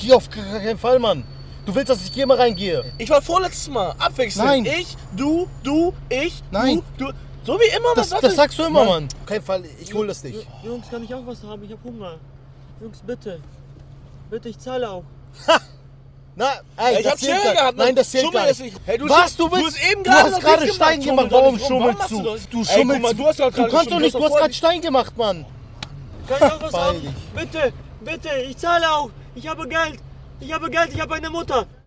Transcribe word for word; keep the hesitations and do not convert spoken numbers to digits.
hier auf keinen Fall, Mann. Du willst, dass ich hier mal reingehe? Ich war vorletztes Mal. Abwechselnd. Nein. Ich, du, du, ich, Nein. du, du. So wie immer, Das, was das sagst du immer, Mann. Mann. Auf keinen Fall, ich hol das nicht. Jungs, kann ich auch was haben? Ich hab Hunger. Jungs, bitte. Bitte, ich zahle auch. Na, ey, Ich das hab zählt Schere gar- gehabt, Mann. Nein, das zählt Schummel gar ist nicht. nicht. Hey, du Was, sch- du du willst? hast eben Du gerade hast noch gerade nicht Stein gemacht. gemacht. Schummel Warum doch nicht. Warum schummelst machst du? du das? Du Ey, schummelst. guck mal, du hast doch Du gerade kannst doch geschummelt. nicht, Du du hast hast doch gerade Stein gemacht, Mann. Kann ich auch was haben? Peinlich. Bitte, bitte, ich zahle auch. Ich habe Geld. Ich habe Geld, ich habe eine Mutter.